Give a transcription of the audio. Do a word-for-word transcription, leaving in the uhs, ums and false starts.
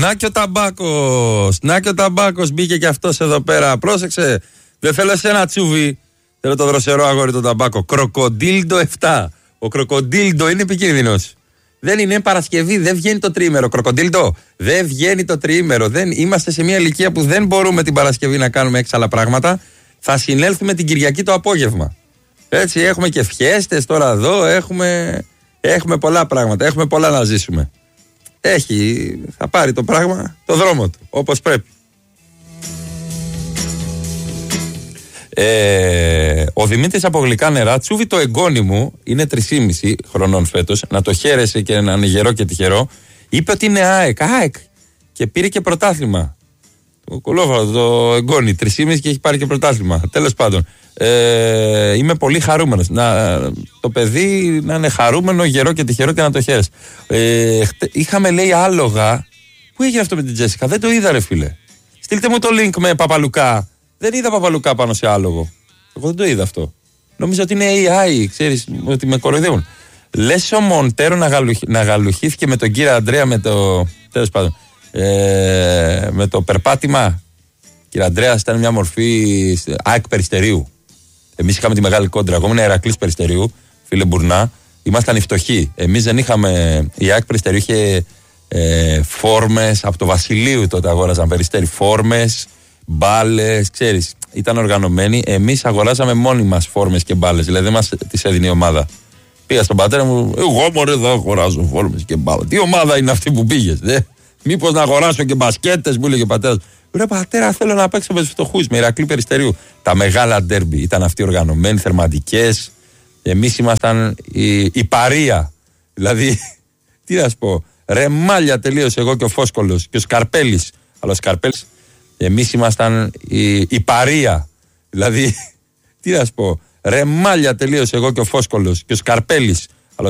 Να και ο Ταμπάκος. Να και ο Ταμπάκος μπήκε και αυτός εδώ πέρα. Πρόσεξε. Δεν θέλω σε ένα τσούβι. Θέλω το δροσερό αγόρι τον Ταμπάκο. Κροκοντίλντο επτά. Ο Κροκοντίλντο είναι επικίνδυνος. Δεν είναι Παρασκευή, δεν βγαίνει το τριήμερο. Κροκοντίλντο, δεν βγαίνει το τριήμερο. Δεν, είμαστε σε μια ηλικία που δεν μπορούμε την Παρασκευή να κάνουμε έξαλα πράγματα. Θα συνέλθουμε την Κυριακή το απόγευμα. Έτσι, έχουμε και φιέστες τώρα εδώ. Έχουμε, έχουμε πολλά πράγματα. Έχουμε πολλά να ζήσουμε. Έχει, θα πάρει το πράγμα το δρόμο του, όπως πρέπει. Ε, ο Δημήτρης από Γλυκά Νερά, τσούβι το εγγόνι μου, είναι τρισήμισι χρονών φέτος, να το χαίρεσαι και να είναι γερό και τυχερό, είπε ότι είναι ΑΕΚ, ΑΕΚ και πήρε και πρωτάθλημα. Το κολόφαρο, το εγγόνι, τρισήμισι και έχει πάρει και πρωτάθλημα. Τέλος πάντων, ε, είμαι πολύ χαρούμενος. Να, το παιδί να είναι χαρούμενο, γερό και τυχερό και να το χαίρεσαι. Ε, είχαμε λέει άλογα. Πού έγινε αυτό με την Τζέσικα, δεν το είδα ρε φίλε. Στείλτε μου το link με Παπαλουκά. Δεν είδα Παπαλουκά πάνω σε άλογο. Εγώ δεν το είδα αυτό. Νόμιζα ότι είναι έι άι, ξέρεις, ότι με κοροϊδεύουν. Λες ο Μοντέρο να, γαλουχ, να γαλουχήθηκε με τον κύριο Αντρέα με το. Τέλος πάντων. Ε, με το περπάτημα. Κύριε Αντρέα, ήταν μια μορφή ΑΕΚ Περιστερίου. Εμείς είχαμε τη μεγάλη κόντρα. Εγώ ήμουν Ηρακλής Περιστερίου, φίλε Μπουρνά. Ήμασταν οι φτωχοί. Εμείς δεν είχαμε. Η ΑΕΚ Περιστερίου είχε ε, φόρμες. Από το Βασιλείου τότε αγόραζαν Περιστέρι. Φόρμες. Μπάλες, ξέρεις, ήταν οργανωμένοι. Εμείς αγοράζαμε μόνοι μας φόρμες και μπάλες. Δηλαδή δεν μας τις έδινε η ομάδα. Πήγα στον πατέρα μου, εγώ μωρέ εδώ αγοράζω φόρμες και μπάλες. Τι ομάδα είναι αυτή που πήγες, δε? Μήπως να αγοράσω και μπασκέτες, μου έλεγε ο πατέρας. Ρε πατέρα, θέλω να παίξω με τους φτωχούς, με Ηρακλή Περιστερίου. Τα μεγάλα ντέρμπι ήταν αυτοί οργανωμένοι, θερματικές. Εμείς ήμασταν η, η παρία. Δηλαδή, τι να σου πω, ρεμάλια τελείως εγώ και ο Φόσκολος και ο Σκαρπέλης. Αλλά ο Σκαρπέλης. Εμείς ήμασταν η, η παρία. Δηλαδή, τι να σου πω, ρεμάλια τελείως εγώ και ο Φόσκολος και ο Σκαρπέλης.